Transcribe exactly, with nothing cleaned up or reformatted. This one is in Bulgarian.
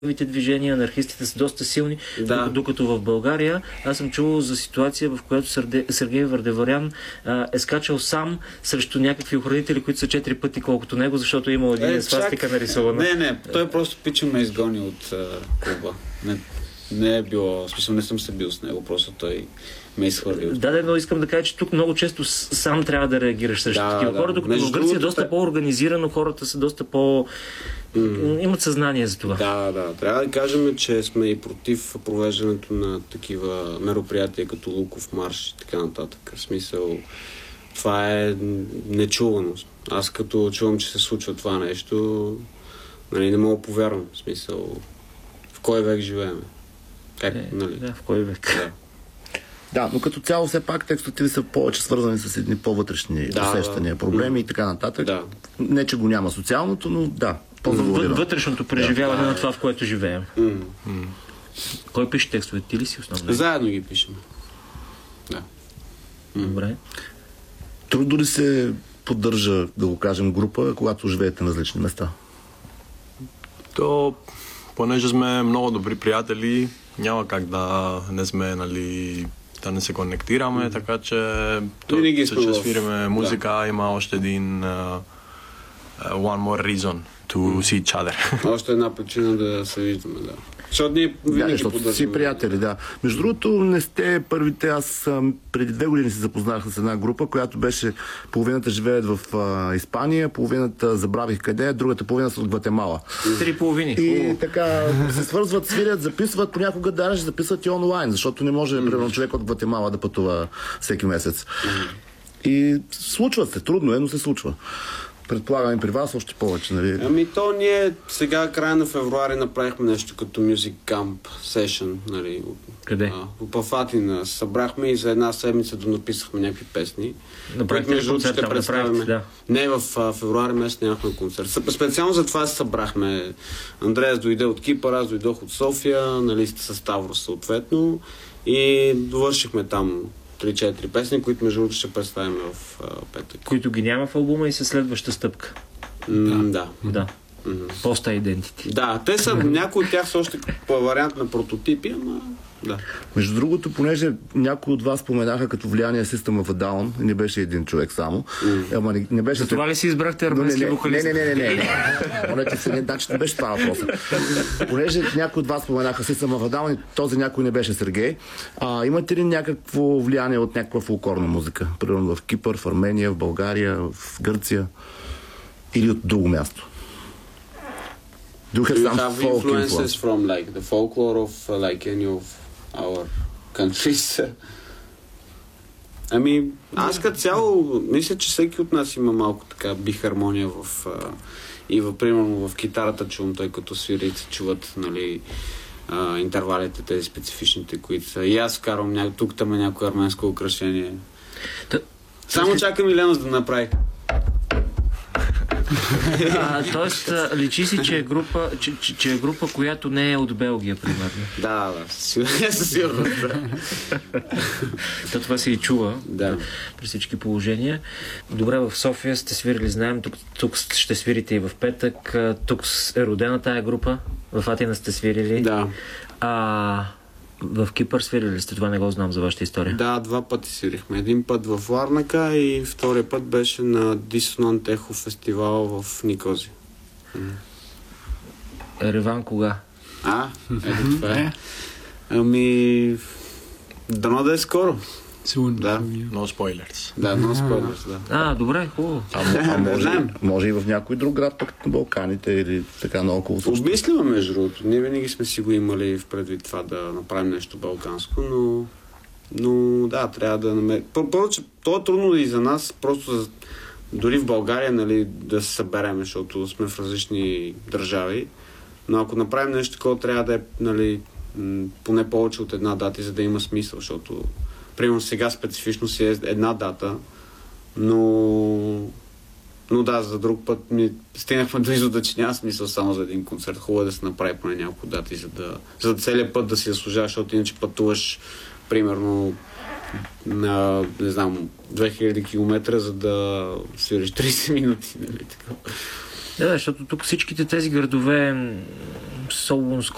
движения, анархистите са доста силни, Да. докато в България аз съм чувал за ситуация, в която Сърде, Сергей Вардеварян а, е скачал сам срещу някакви охранители, които са четири пъти колкото него, защото е имал един Е, свастика чак... нарисувана. Не, не, той просто пича ме изгони от а, клуба. Не, не е било, в смисъл не съм се бил с него, просто той ме изхвърли. Да, да, но искам да кажа, че тук много често сам трябва да реагираш срещу Да, такива да. хора, докато Между в Гърция е другото, доста те- по-организирано, хората са доста по... М. имат съзнание за това. Да, да. Трябва да кажем, че сме и против провеждането на такива мероприятия като Луков марш и така нататък. В смисъл, това е нечувано. Аз като чувам, че се случва това нещо, нали, не мога да повярвам. В смисъл, в кой век живеем? Как, Е, нали? да, в кой век? Да. Да, но като цяло все пак текстовете ви са повече свързани с едни по-вътрешни Да, усещания, да. проблеми и така нататък. Да. Не, че го няма социалното, но да, Въ- по-завуалирано. Вътрешното преживяване Да. на това, в което живеем. М. Кой пише текстовете? Ти ли си основно? Заедно ги пишем. Да. Добре. Трудно ли се поддържа, да го кажем, група, когато живеете на различни места? То, понеже сме много добри приятели, няма как да не сме, нали, да не се конектираме, mm. така че то, Винаги че, сме че в- свириме музика, да. има още един uh, uh, one more reason to see each other. Още една причина да се виждаме, да. Защото ние Да, винаги защото си поддържаме. приятели, да. Между другото, не сте първите. Аз ам, преди две години се запознах с една група, която беше половината живеят в а, Испания, половината забравих къде е, другата половина са от Гватемала. Три половини. И Хубаво. така се свързват, свирят, записват, понякога даже записват и онлайн, защото не може, примерно, човек от Гватемала да пътува всеки месец. И случва се, трудно е, но се случва. Предполагам и при вас още повече, нали? Ами то ние сега края на февруари направихме нещо като Music Camp Session, нали. Къде? А, в Атина. Събрахме и за една седмица донаписахме някакви песни. Направихте които, между ли другото, концерт ще там? представяме. Направихте, да. Не, в а, февруари месец нямахме концерт. Съ- Специално за това се събрахме. Андреас дойде от Кипър, аз дойдох от София, нали, с Ставрос съответно. И довършихме там три-четири песни, които между другото ще представим в а, петък. Които ги няма в албума и са следваща стъпка. М, да. Да. Мгм. Поста Identity. Да, те са, някои от тях са още по вариант на прототипи, ама да. Между другото, понеже някои от вас споменаха като влияние System of a Down, не беше един човек само, Mm. ама не, не беше... За това ли си избрахте Но не, арменски не, не, вокалист? не, не, не, не, не. Моля ти се, не, значи не беше това въпроса. Понеже някои от вас споменаха System of a Down и този някой не беше Сергей, а, имате ли някакво влияние от някаква фолклорна музика? Примерно в Кипър, в Армения, в България, в Гърция или от друго място? Do you have Do you some have folk influences influence? from like the folklore of uh, like any of our countries? Ами, аз като цяло мисля, че всеки от нас има малко така бихармония в а, и в, примерно в китарата чувам, той като свири и се чуват, нали, а, интервалите, тези специфичните, които са. И аз вкарвам ня... тук там е някое арменско украшение. Та- Само чакам Илена за да направи. А, тоест, а, личи си, че е, група, че, че, че е група, която не е от Белгия, примерно. Да, да, със сигурност. Да. То това се и чува Да. при всички положения. Добре, в София сте свирили, знаем, тук, тук ще свирите и в петък. А, тук е родена тая група. В Атина сте свирили. Да. А в Кипър свирили ли сте? Това не го знам за вашата история. Да, два пъти свирихме. Един път в Ларнака и втория път беше на Dissonant Echo фестивал в Никози. Ереван кога? А, ето това е. Ами, дано да е скоро. Soon. Да. No spoilers. Да, но спойлерс, да. А, добре, хубаво. А, мо- а може, Знаем. може и в някой друг град, пък на Балканите или така наоколо. също. Обмисляме, между другото. Ние винаги сме си го имали в предвид това да направим нещо балканско, но, но да, трябва да намерим. Първо, че то е трудно и за нас, просто за... дори в България, нали, да се съберем, защото сме в различни държави. Но ако направим нещо такова, трябва да е, нали, м, поне повече от една дата, за да има смисъл, защото примерно сега специфично си е една дата, но но да, за друг път ми стигнахме до извода, че няма смисъл само за един концерт. Хубаво е да се направи поне няколко дати, за да, за да целият път да си заслужава, защото иначе пътуваш примерно на, не знам, две хиляди километра, за да свириш трийсет минути. Нали, така. Да, защото тук всичките тези градове, Солунск,